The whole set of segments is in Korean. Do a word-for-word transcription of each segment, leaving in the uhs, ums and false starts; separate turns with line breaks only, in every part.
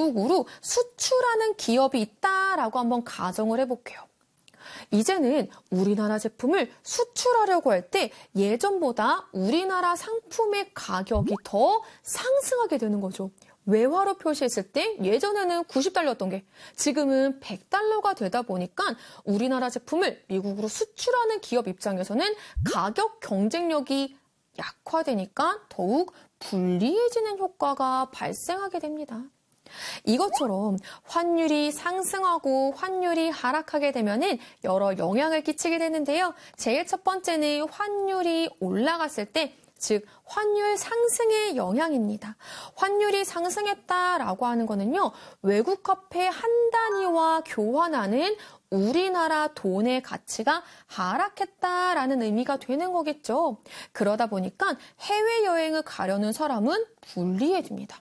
미국으로 수출하는 기업이 있다라고 한번 가정을 해볼게요. 이제는 우리나라 제품을 수출하려고 할 때 예전보다 우리나라 상품의 가격이 더 상승하게 되는 거죠. 외화로 표시했을 때 예전에는 구십 달러였던 게 지금은 백 달러가 되다 보니까 우리나라 제품을 미국으로 수출하는 기업 입장에서는 가격 경쟁력이 약화되니까 더욱 불리해지는 효과가 발생하게 됩니다. 이것처럼 환율이 상승하고 환율이 하락하게 되면은 여러 영향을 끼치게 되는데요. 제일 첫 번째는 환율이 올라갔을 때, 즉 환율 상승의 영향입니다. 환율이 상승했다라고 하는 거는요, 외국 화폐 한 단위와 교환하는 우리나라 돈의 가치가 하락했다라는 의미가 되는 거겠죠. 그러다 보니까 해외여행을 가려는 사람은 불리해집니다.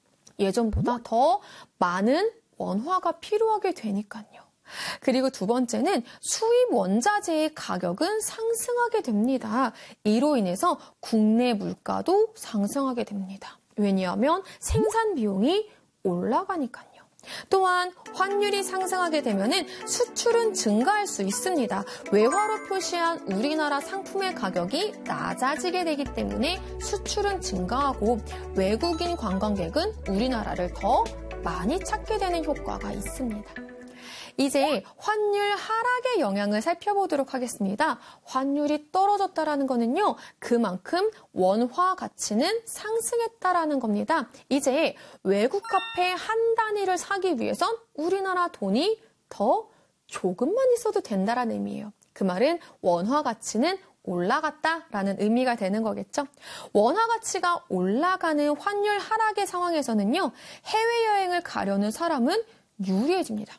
예전보다 더 많은 원화가 필요하게 되니까요. 그리고 두 번째는 수입 원자재의 가격은 상승하게 됩니다. 이로 인해서 국내 물가도 상승하게 됩니다. 왜냐하면 생산 비용이 올라가니까요. 또한 환율이 상승하게 되면은 수출은 증가할 수 있습니다. 외화로 표시한 우리나라 상품의 가격이 낮아지게 되기 때문에 수출은 증가하고 외국인 관광객은 우리나라를 더 많이 찾게 되는 효과가 있습니다. 이제 환율 하락의 영향을 살펴보도록 하겠습니다. 환율이 떨어졌다라는 거는요, 그만큼 원화 가치는 상승했다라는 겁니다. 이제 외국 화폐 한 단위를 사기 위해선 우리나라 돈이 더 조금만 있어도 된다라는 의미예요. 그 말은 원화 가치는 올라갔다라는 의미가 되는 거겠죠. 원화 가치가 올라가는 환율 하락의 상황에서는요, 해외여행을 가려는 사람은 유리해집니다.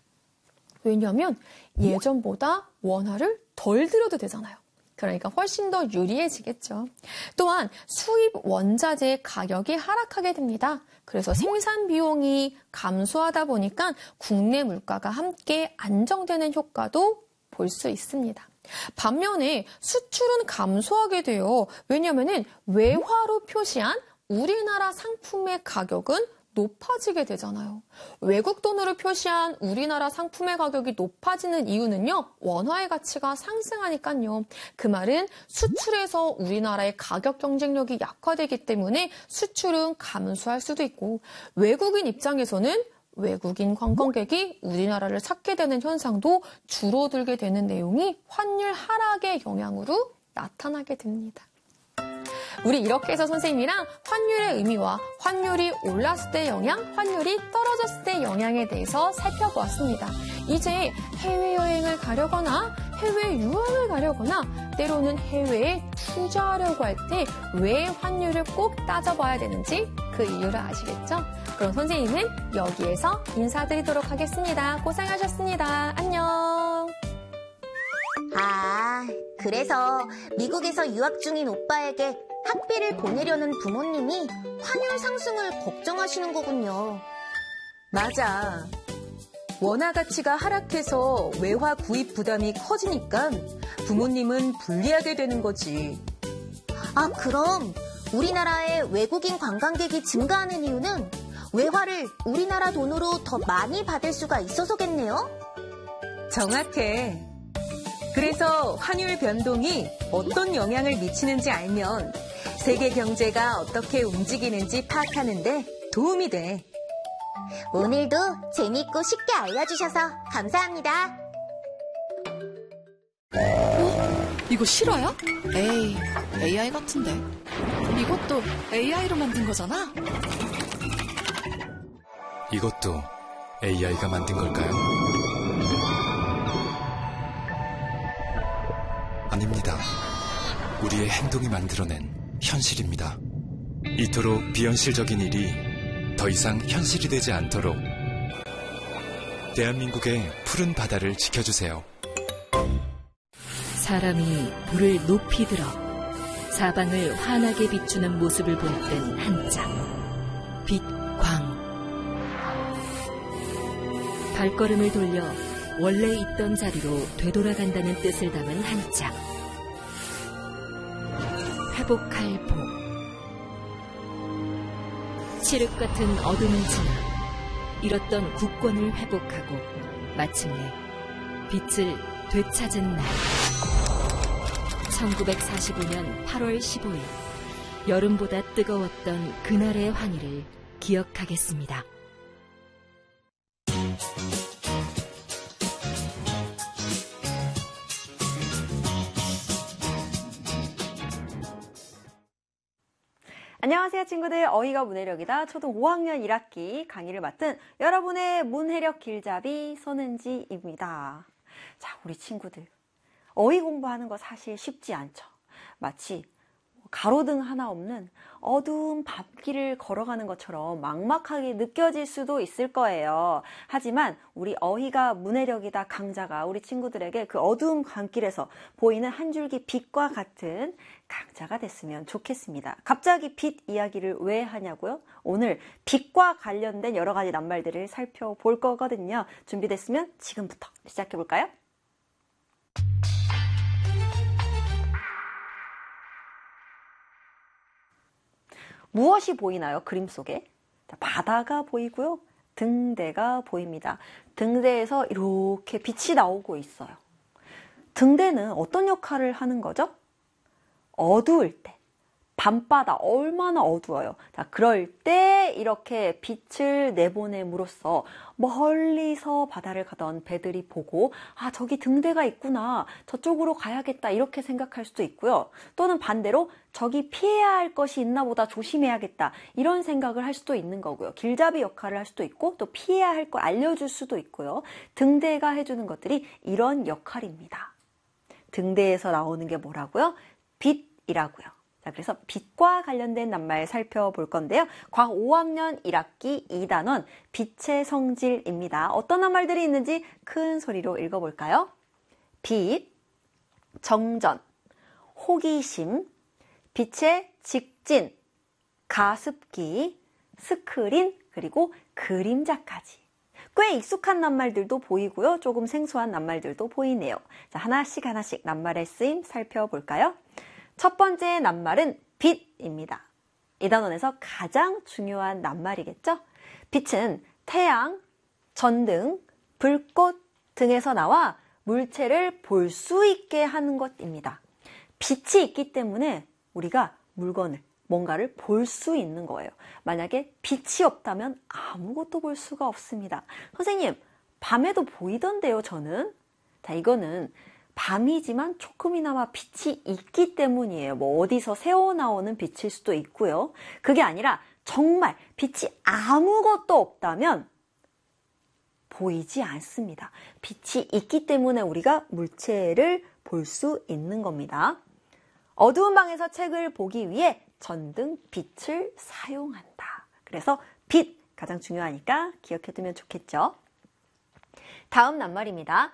왜냐하면 예전보다 원화를 덜 들여도 되잖아요. 그러니까 훨씬 더 유리해지겠죠. 또한 수입 원자재의 가격이 하락하게 됩니다. 그래서 생산 비용이 감소하다 보니까 국내 물가가 함께 안정되는 효과도 볼 수 있습니다. 반면에 수출은 감소하게 돼요. 왜냐하면 외화로 표시한 우리나라 상품의 가격은 높아지게 되잖아요. 외국 돈으로 표시한 우리나라 상품의 가격이 높아지는 이유는요, 원화의 가치가 상승하니까요. 그 말은 수출에서 우리나라의 가격 경쟁력이 약화되기 때문에 수출은 감소할 수도 있고, 외국인 입장에서는 외국인 관광객이 우리나라를 찾게 되는 현상도 줄어들게 되는 내용이 환율 하락의 영향으로 나타나게 됩니다. 우리 이렇게 해서 선생님이랑 환율의 의미와 환율이 올랐을 때의 영향, 환율이 떨어졌을 때의 영향에 대해서 살펴보았습니다. 이제 해외여행을 가려거나 해외 유학을 가려거나 때로는 해외에 투자하려고 할 때 왜 환율을 꼭 따져봐야 되는지 그 이유를 아시겠죠? 그럼 선생님은 여기에서 인사드리도록 하겠습니다. 고생하셨습니다. 안녕.
아, 그래서 미국에서 유학 중인 오빠에게 학비를 보내려는 부모님이 환율 상승을 걱정하시는 거군요.
맞아. 원화 가치가 하락해서 외화 구입 부담이 커지니까 부모님은 불리하게 되는 거지.
아, 그럼 우리나라에 외국인 관광객이 증가하는 이유는 외화를 우리나라 돈으로 더 많이 받을 수가 있어서겠네요?
정확해. 그래서 환율 변동이 어떤 영향을 미치는지 알면 세계 경제가 어떻게 움직이는지 파악하는 데 도움이 돼.
오늘도 재밌고 쉽게 알려주셔서 감사합니다.
어? 이거 실화야? 에이, 에이아이 같은데. 이것도 에이아이로 만든 거잖아?
이것도 에이아이가 만든 걸까요? 아닙니다. 우리의 행동이 만들어낸 현실입니다. 이토록 비현실적인 일이 더 이상 현실이 되지 않도록 대한민국의 푸른 바다를 지켜주세요.
사람이 불을 높이 들어 사방을 환하게 비추는 모습을 볼 땐 한장 빛광. 발걸음을 돌려 원래 있던 자리로 되돌아간다는 뜻을 담은 한장 회복할 복. 칠흑 같은 어둠을 지나 잃었던 국권을 회복하고 마침내 빛을 되찾은 날. 천구백사십오 년 팔월 십오일 여름보다 뜨거웠던 그날의 환희를 기억하겠습니다.
안녕하세요 친구들, 어휘가 문해력이다 초등 오 학년 일 학기 강의를 맡은 여러분의 문해력 길잡이 손은지입니다. 자, 우리 친구들 어휘 공부하는 거 사실 쉽지 않죠. 마치 가로등 하나 없는 어두운 밤길을 걸어가는 것처럼 막막하게 느껴질 수도 있을 거예요. 하지만 우리 어휘가 문해력이다 강자가 우리 친구들에게 그 어두운 밤길에서 보이는 한 줄기 빛과 같은 강자가 됐으면 좋겠습니다. 갑자기 빛 이야기를 왜 하냐고요? 오늘 빛과 관련된 여러 가지 낱말들을 살펴볼 거거든요. 준비됐으면 지금부터 시작해 볼까요? 무엇이 보이나요? 그림 속에 바다가 보이고요. 등대가 보입니다. 등대에서 이렇게 빛이 나오고 있어요. 등대는 어떤 역할을 하는 거죠? 어두울 때, 밤바다 얼마나 어두워요. 자, 그럴 때 이렇게 빛을 내보냄으로써 멀리서 바다를 가던 배들이 보고 아, 저기 등대가 있구나, 저쪽으로 가야겠다 이렇게 생각할 수도 있고요. 또는 반대로 저기 피해야 할 것이 있나 보다, 조심해야겠다 이런 생각을 할 수도 있는 거고요. 길잡이 역할을 할 수도 있고 또 피해야 할 걸 알려줄 수도 있고요. 등대가 해주는 것들이 이런 역할입니다. 등대에서 나오는 게 뭐라고요? 빛이라고요. 자, 그래서 빛과 관련된 낱말 살펴볼 건데요. 과 오 학년 일 학기 이 단원 빛의 성질입니다. 어떤 낱말들이 있는지 큰 소리로 읽어볼까요? 빛, 정전, 호기심, 빛의 직진, 가습기, 스크린, 그리고 그림자까지. 꽤 익숙한 낱말들도 보이고요. 조금 생소한 낱말들도 보이네요. 자, 하나씩 하나씩 낱말의 쓰임 살펴볼까요? 첫 번째 낱말은 빛입니다. 이 단원에서 가장 중요한 낱말이겠죠? 빛은 태양, 전등, 불꽃 등에서 나와 물체를 볼 수 있게 하는 것입니다. 빛이 있기 때문에 우리가 물건을, 뭔가를 볼 수 있는 거예요. 만약에 빛이 없다면 아무것도 볼 수가 없습니다. 선생님, 밤에도 보이던데요, 저는? 자, 이거는 밤이지만 조금이나마 빛이 있기 때문이에요. 뭐 어디서 새어나오는 빛일 수도 있고요. 그게 아니라 정말 빛이 아무것도 없다면 보이지 않습니다. 빛이 있기 때문에 우리가 물체를 볼 수 있는 겁니다. 어두운 방에서 책을 보기 위해 전등 빛을 사용한다. 그래서 빛 가장 중요하니까 기억해두면 좋겠죠. 다음 낱말입니다.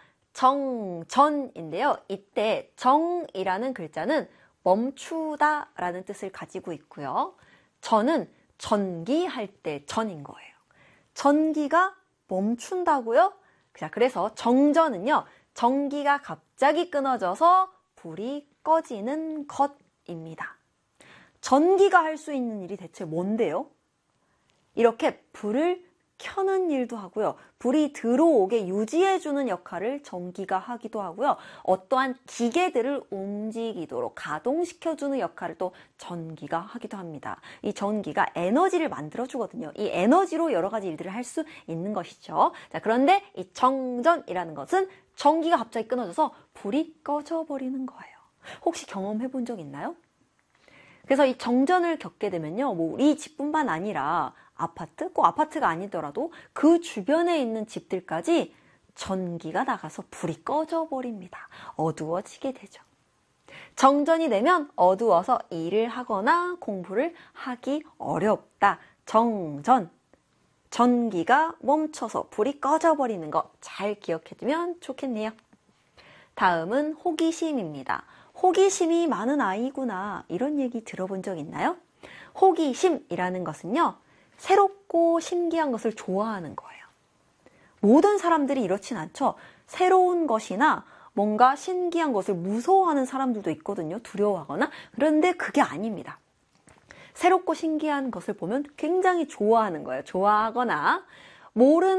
정전인데요. 이때 정이라는 글자는 멈추다 라는 뜻을 가지고 있고요. 전은 전기할 때 전인 거예요. 전기가 멈춘다고요? 자, 그래서 정전은요, 전기가 갑자기 끊어져서 불이 꺼지는 것입니다. 전기가 할 수 있는 일이 대체 뭔데요? 이렇게 불을 켜는 일도 하고요. 불이 들어오게 유지해주는 역할을 전기가 하기도 하고요. 어떠한 기계들을 움직이도록 가동시켜주는 역할을 또 전기가 하기도 합니다. 이 전기가 에너지를 만들어주거든요. 이 에너지로 여러 가지 일들을 할 수 있는 것이죠. 자, 그런데 이 정전이라는 것은 전기가 갑자기 끊어져서 불이 꺼져버리는 거예요. 혹시 경험해 본 적 있나요? 그래서 이 정전을 겪게 되면요, 뭐 우리 집뿐만 아니라 아파트, 꼭 아파트가 아니더라도 그 주변에 있는 집들까지 전기가 나가서 불이 꺼져버립니다. 어두워지게 되죠. 정전이 되면 어두워서 일을 하거나 공부를 하기 어렵다. 정전. 전기가 멈춰서 불이 꺼져버리는 거 잘 기억해두면 좋겠네요. 다음은 호기심입니다. 호기심이 많은 아이구나, 이런 얘기 들어본 적 있나요? 호기심이라는 것은요, 새롭고 신기한 것을 좋아하는 거예요. 모든 사람들이 이렇진 않죠. 새로운 것이나 뭔가 신기한 것을 무서워하는 사람들도 있거든요. 두려워하거나. 그런데 그게 아닙니다. 새롭고 신기한 것을 보면 굉장히 좋아하는 거예요. 좋아하거나 모르는